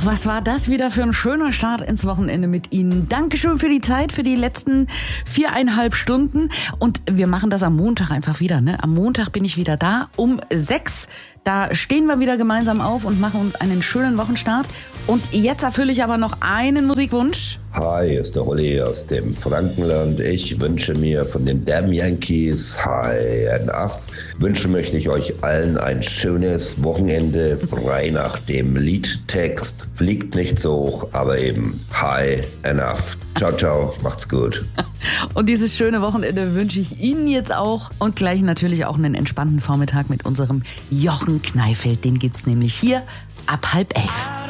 Ach, was war das wieder für ein schöner Start ins Wochenende mit Ihnen. Dankeschön für die Zeit, für die letzten 4,5 Stunden. Und wir machen das am Montag einfach wieder. Ne? Am Montag bin ich wieder da um 6. Da stehen wir wieder gemeinsam auf und machen uns einen schönen Wochenstart. Und jetzt erfülle ich aber noch einen Musikwunsch. Hi, hier ist der Olli aus dem Frankenland. Ich wünsche mir von den Damn Yankees High Enough. Wünschen möchte ich euch allen ein schönes Wochenende, frei nach dem Liedtext. Fliegt nicht so hoch, aber eben High Enough. Ciao, ciao, macht's gut. Und dieses schöne Wochenende wünsche ich Ihnen jetzt auch. Und gleich natürlich auch einen entspannten Vormittag mit unserem Jochen Kneifeld. Den gibt's nämlich hier ab 10:30.